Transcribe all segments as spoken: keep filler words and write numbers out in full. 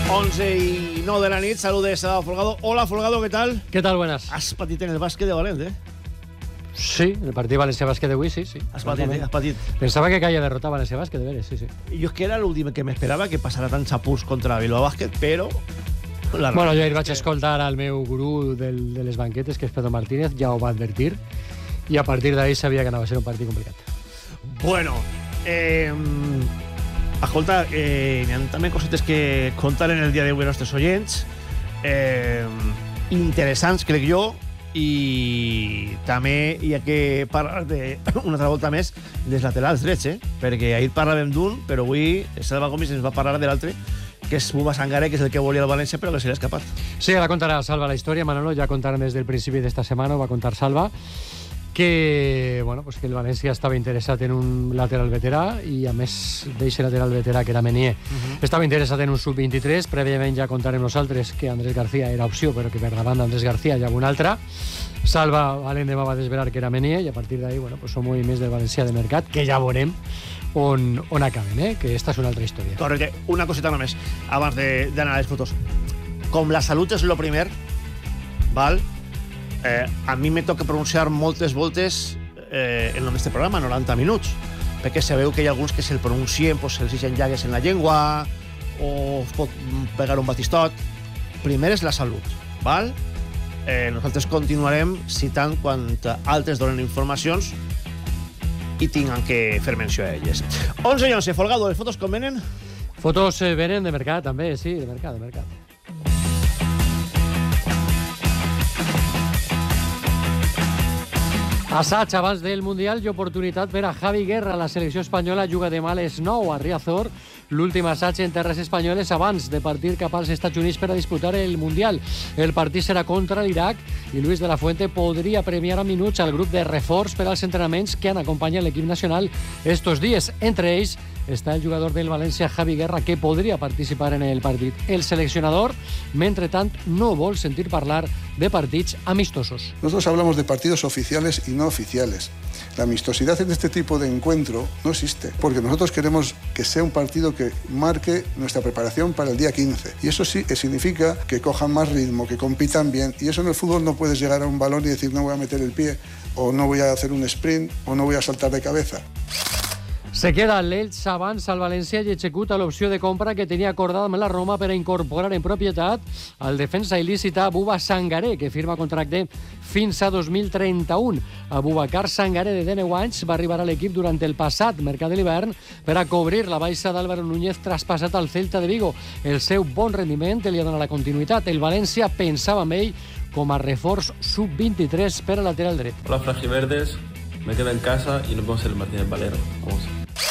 once y no de la nit, saludes a Folgado. Hola, Folgado, ¿qué tal? ¿Qué tal? Buenas. Has patit en el bàsquet de Valent, eh? Sí, en el partido Valencia Básquet de Wii, sí, sí. Has patit, eh? Has patit. Pensaba que caía derrotado Valencia Básquet, de veres, sí, sí. Jo és que era l'últim que m'esperava, que passara tants apurs contra Bilbao Bàsquet, però... La bueno, jo ahir vaig escoltar al meu gurú del, de les banquetes, que és Pedro Martínez, ja ho va advertir, i a partir d'ahir sabia que anava a ser un partit complicat. Bueno, eh... escolta, eh, hi ha també cosetes que contar en el dia d'avui nostres oients, eh, interessants, crec jo, i també hi ha que parlar de, una altra volta més dels laterals drets, eh? Perquè ahir parlàvem d'un, però avui Salva Gomis ens va parlar de l'altre, que és Bouba Sangaré, que és el que volia el València, però que se l'ha escapat. Sí, ara contarà Salva la història, Manolo, ja contarem des del principi d'esta setmana, ho va contar Salva, que, bueno, pues que el València estava interessat en un lateral veterà i a més d'eixe lateral veterà que era Menier uh-huh. estava interessat en un sub vint-i-tres. Prèviament ja contarem nosaltres que Andrés García era opció, però que per davant d'Andrés García hi ha un altre. Salva l'endemà va desvelar que era Menier i a partir d'ahir, bueno, pues som moviments del València de mercat que ja veurem on, on acaben, eh? Que esta és una altra història. Correcte. Una coseta només abans d'anar a les fotos. Com la salut és lo primer, val? Eh, a mi me toca pronunciar moltes voltes eh, en aquest programa, noranta minuts, perquè se veu que hi ha alguns que se'l pronuncien, pues, se'ls ixen llagues en la llengua o es pot pegar un batistot. Primer és la salut, val? Eh, nosaltres continuarem citant quan altres donen informacions i tinguin que fer menció a elles. onze i onze, Folgado, les fotos com venen? Fotos eh, venen de mercat, també, sí, de mercat, de mercat. Assaig abans del Mundial i oportunitat per a Javi Guerra. La selecció espanyola juga demà a les nou a Riazor. L'últim assaig en terres espanyoles abans de partir cap als Estats Units per a disputar el Mundial. El partit serà contra l'Iraq i Luis de la Fuente podria premiar a minuts al grup de reforç per als entrenaments que han acompanyat l'equip nacional estos dies. Entre ells està el jugador del València, Javi Guerra, que podria participar en el partit. El seleccionador, mentre tant, no vol sentir parlar de partits amistosos. Nosotros hablamos de partidos oficiales y no oficiales. La amistosidad en este tipo de encuentro no existe, porque nosotros queremos que sea un partido que marque nuestra preparación para el día quince. Y eso sí significa que cojan más ritmo, que compitan bien. Y eso en el fútbol no puedes llegar a un balón y decir no voy a meter el pie, o no voy a hacer un sprint, o no voy a saltar de cabeza. Se queda l'Elx abans al València i executa l'opció de compra que tenia acordada amb la Roma per a incorporar en propietat al defensa il·lícita Bouba Sangaré, que firma contracte fins a dos mil trenta-u. Aboubacar Sangaré, de deu anys, va arribar a l'equip durant el passat mercat de l'hivern per a cobrir la baixa d'Álvaro Núñez traspassat al Celta de Vigo. El seu bon rendiment li ha donat la continuïtat. El València pensava en ell com a reforç sub vint-i-tres per a lateral dret. Hola, Fragiverdes. Me quedo en casa y no puedo ser el Martínez Valero. Vamos.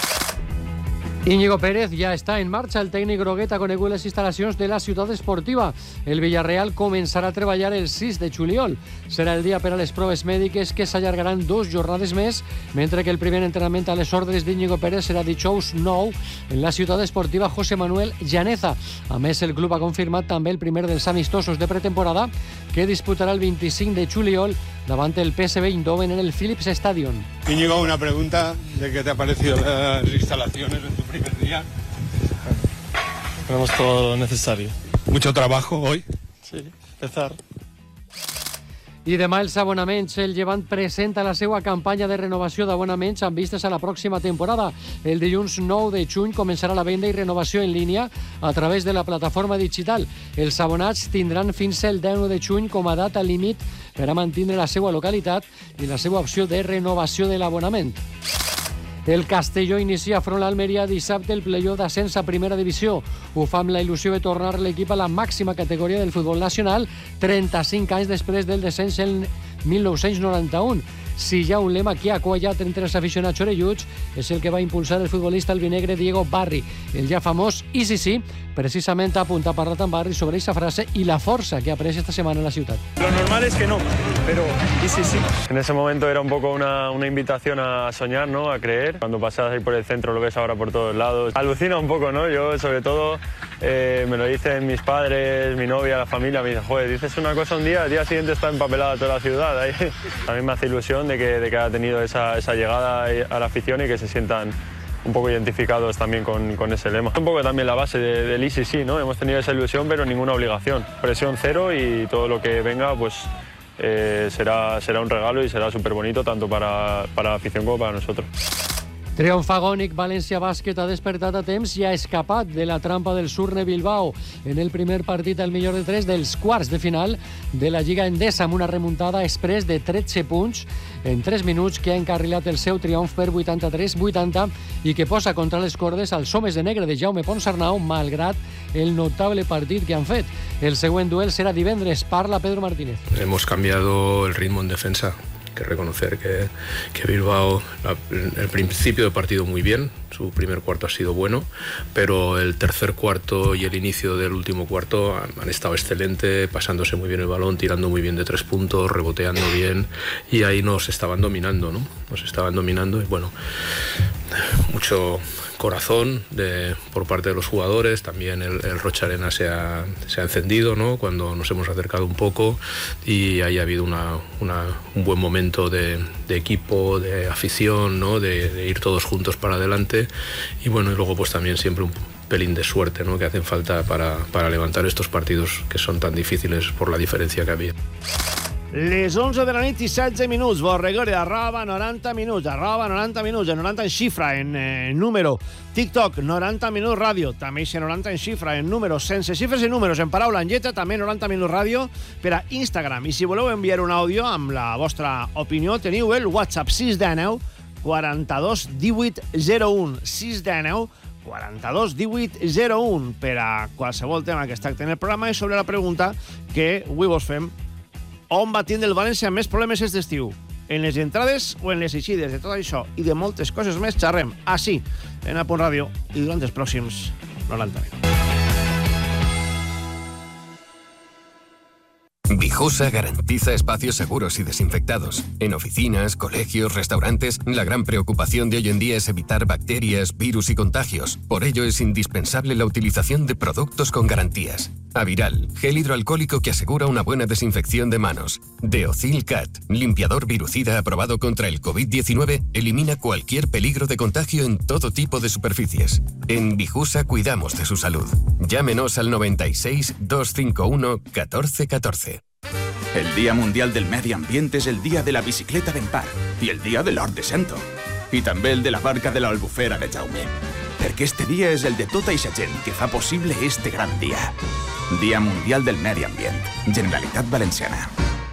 Íñigo Pérez ja està en marxa. El tècnic groguet ha conegut les instal·lacions de la ciutat esportiva. El Villarreal començarà a treballar el sis de juliol. Serà el dia per a les proves mèdiques que s'allargaran dos jornades més, mentre que el primer entrenament a les ordres d'Íñigo Pérez serà dijous nou en la ciutat esportiva José Manuel Llaneza. A més, el club ha confirmat també el primer dels amistosos de pretemporada que disputarà el vint-i-cinc de juliol davant el P S V Eindhoven en el Philips Stadion. Íñigo, una pregunta de qué te ha parecido las instalaciones en tu primer día. Tenemos todo lo necesario. ¿Mucho trabajo hoy? Sí, empezar. I demà els abonaments. El Llevant presenta la seva campanya de renovació d'abonaments amb vistes a la pròxima temporada. El dilluns nou de juny començarà la venda i renovació en línia a través de la plataforma digital. Els abonats tindran fins el deu de juny com a data límit per a mantenir la seva localitat i la seva opció de renovació de l'abonament. El Castelló inicia front l'Almeria dissabte el play-off d'ascens a primera divisió. Ho fa amb la il·lusió de tornar l'equip a la màxima categoria del futbol nacional trenta-cinc anys després del descens en mil nou-cents noranta-u. Si hi ha un lema que ha quallat entre els aficionats orelluts, és el que va impulsar el futbolista albinegre Diego Barri. El ja famós I sí sí, precisament ha apuntat a parlar amb Barri sobre aquesta frase i la força que ha pres esta setmana en la ciutat. Lo normal es que no, pero I sí sí. En ese momento era un poco una, una invitación a soñar, ¿no? A creer. Cuando pasas ahí por el centro lo ves ahora por todos lados. Alucina un poco, ¿no? Yo, sobre todo, eh, me lo dicen mis padres, mi novia, la familia. Me dicen, joder, dices una cosa un día, al día siguiente está empapelada toda la ciudad. Ahí. A mí me hace ilusión de que, de que haya tenido esa, esa llegada a la afición y que se sientan un poco identificados también con, con ese lema. Un poco también la base de, del I C C, ¿no? Hemos tenido esa ilusión, pero ninguna obligación. Presión cero y todo lo que venga, pues eh, será, será un regalo y será súper bonito tanto para, para la afición como para nosotros. Triomf agònic, València Bàsquet ha despertat a temps i ha escapat de la trampa del Surne Bilbao en el primer partit al millor de tres dels quarts de final de la Lliga Endesa amb una remuntada express de tretze punts en tres minuts que ha encarrilat el seu triomf per vuitanta-tres vuitanta i que posa contra les cordes als homes de negre de Jaume Ponsarnau malgrat el notable partit que han fet. El següent duel serà divendres. Parla Pedro Martínez. Hemos cambiado el ritmo en defensa. Que reconocer que, que Bilbao, el principio del partido muy bien, su primer cuarto ha sido bueno, pero el tercer cuarto y el inicio del último cuarto han, han estado excelente, pasándose muy bien el balón, tirando muy bien de tres puntos, reboteando bien, y ahí nos estaban dominando, ¿no? Nos estaban dominando y bueno, mucho corazón de, por parte de los jugadores, también el, el Rocha Arena se ha, se ha encendido, ¿no? Cuando nos hemos acercado un poco y ahí ha habido una, una, un buen momento de, de equipo, de afición, ¿no? De, de ir todos juntos para adelante y bueno, y luego pues también siempre un pelín de suerte, ¿no? Que hacen falta para, para levantar estos partidos que son tan difíciles por la diferencia que había. Les onze de la nit i setze minuts. Borregore, arroba noranta minuts, arroba noranta minuts, en noranta en xifra, en eh, número. TikTok, noranta minuts ràdio, també és noranta en xifra, en número, sense xifres i números, en paraula, en lletra, també noranta minuts ràdio per a Instagram. I si voleu enviar un àudio amb la vostra opinió, teniu el WhatsApp sis cents dinou quaranta-dos divuit zero u, sis cents dinou quaranta-dos divuit zero u per a qualsevol tema que es tracti en el programa i sobre la pregunta que avui vos fem: on va tindre el València més problemes aquest estiu? En les entrades o en les eixides? De tot això i de moltes coses més xerrem així, en A Punt Ràdio, i durant els pròxims noranta minuts. Vijosa garantiza espacios seguros y desinfectados. En oficinas, colegios, restaurantes, la gran preocupación de hoy en día es evitar bacterias, virus y contagios. Por ello es indispensable la utilización de productos con garantías. Aviral, gel hidroalcohólico que asegura una buena desinfección de manos. Deocil Cat, limpiador virucida aprobado contra el covid diecinueve, elimina cualquier peligro de contagio en todo tipo de superficies. En Vijusa cuidamos de su salud. Llámenos al noventa y seis, doscientos cincuenta y uno, catorce catorce. El Día Mundial del Medi Ambient és el dia de la bicicleta d'en Par i el dia de l'Hort de Sento i també el de la barca de l'Albufera de Jaume, perquè este dia és el de tota eixa gent que fa possible este gran dia. Dia Mundial del Medi Ambient, Generalitat Valenciana.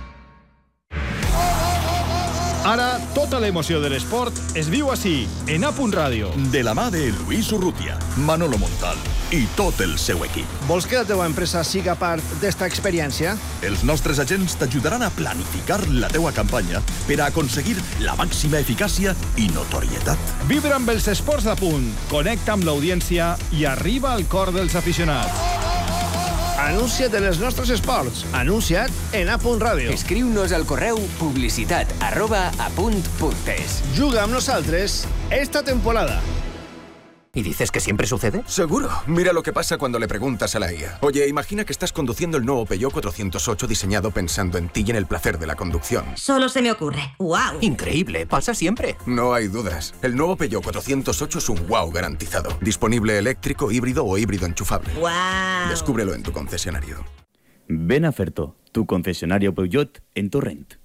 Ara, tota l'emoció de l'esport es viu així, en A Punt Ràdio. De la mà de Luis Urrutia, Manolo Montal i tot el seu equip. Vols que la teva empresa siga part d'esta experiència? Els nostres agents t'ajudaran a planificar la teua campanya per a aconseguir la màxima eficàcia i notorietat. Vibra amb els esports d'A Punt, connecta amb l'audiència i arriba al cor dels aficionats. Anuncia't en els nostres esports. Anuncia't en A Punt Ràdio. Escriu-nos al correu publicitat arroba apunt.es. Juga amb nosaltres esta temporada. ¿Y dices que siempre sucede? Seguro. Mira lo que pasa cuando le preguntas a la I A. Oye, imagina que estás conduciendo el nuevo Peugeot cuatrocientos ocho diseñado pensando en ti y en el placer de la conducción. Solo se me ocurre. ¡Wow! Increíble. Pasa siempre. No hay dudas. El nuevo Peugeot cuatrocientos ocho es un wow garantizado. Disponible eléctrico, híbrido o híbrido enchufable. ¡Wow! Descúbrelo en tu concesionario. Ven a Ferto, tu concesionario Peugeot en Torrent.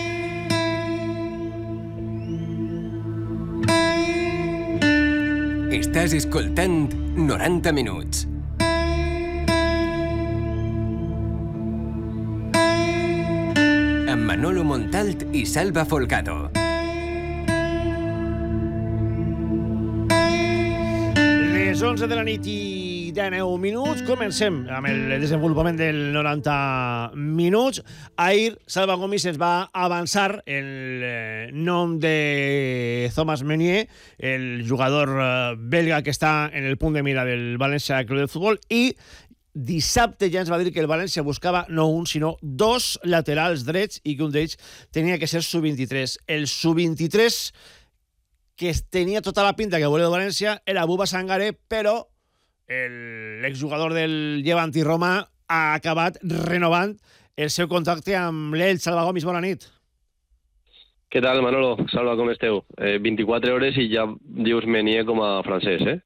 Estàs escoltant noranta minuts. Amb Manolo Montalt i Salva Folgado. Les onze de la nit i dinou minuts. Comencem amb el desenvolupament del noranta minuts. Ahir, Salva Gomis ens va avançar el nom de Thomas Meunier, el jugador belga que està en el punt de mira del València Club de Futbol, i dissabte ja ens va dir que el València buscava no un, sinó dos laterals drets i que un d'ells tenia que ser sub vint-i-tres. El sub vint-i-tres que tenia tota la pinta que volia el València era Bouba Sangaré, però l'exjugador del Llevant i Roma ha acabat renovant el seu contacte amb l'Elx. Salva Gomis, bona nit. Què tal, Manolo? Salva, com esteu? Eh, vint-i-quatre hores i ja dius Menier com a francès, eh?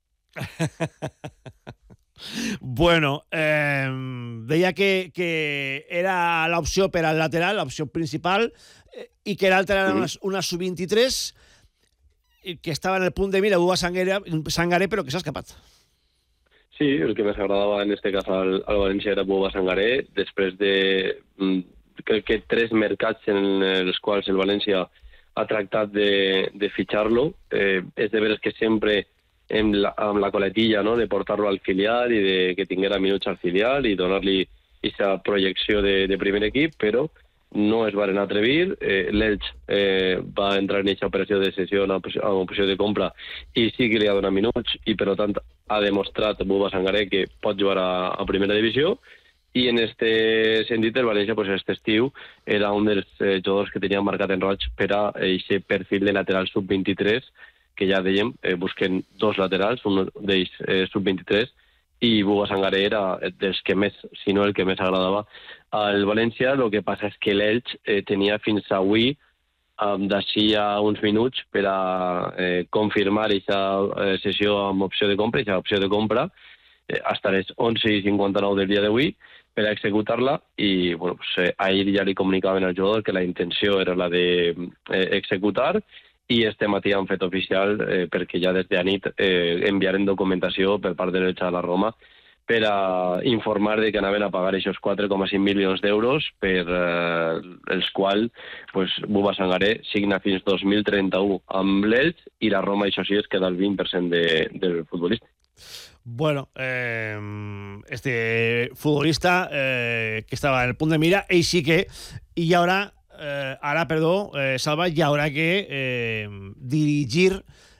Bueno, eh, deia que, que era l'opció per al lateral, l'opció principal, eh, i que l'altra era una, una sub vint-i-tres, que estava en el punt de mira Buba Sangaré, Sangaré però que s'ha escapat. Sí, el que més agradava en este cas al, al València era Buba Sangaré, després de, crec que tres mercats en els quals el València ha tractat de, de fitxar-lo. Eh, és de veres que sempre amb la, amb la coletilla, no?, de portar-lo al filial i de que tinguera minuts al filial i donar-li aquesta projecció de, de primer equip, però no es van atrevir. Eh, L'Elx eh, va entrar en aquesta operació de cessió, una operació de compra, i sí que li ha donat minuts i, per tant, ha demostrat Buba Sangaré que pot jugar a, a primera divisió. I en este sentit, el València, pues, este estiu, era un dels eh, jugadors que tenia marcat en roig per a aquest perfil de lateral sub vint-i-tres, que ja dèiem, eh, busquen dos laterals, un d'ells eh, sub vint-i-tres, i Buba Sangaré era dels que més, si no el que més agradava al València. El que passa és que l'Elx eh, tenia fins avui, eh, d'ací a uns minuts, per a eh, confirmar aquesta eh, sessió amb opció de compra, aquesta opció de compra, eh, fins les onze i cinquanta-nou del dia d'avui, per a executar-la, i bueno, pues, eh, ahir ja li comunicaven al jugador que la intenció era la d'executar, de, eh, i este matí han fet oficial eh, perquè ja des de nit eh, enviaren documentació per part de l'Elx a la Roma per a informar de que anaven a pagar aquests quatre coma cinc milions d'euros per eh, els quals pues, Buba Sangaré signa fins dos mil trenta-u amb l'Elx i la Roma, això sí, es queda el vint per cent de, del futbolista. Bueno, eh, este futbolista eh, que estaba en el punto de mira, y sí que, y ahora, eh, ahora, perdó, eh, Salva, y ahora que eh, dirigir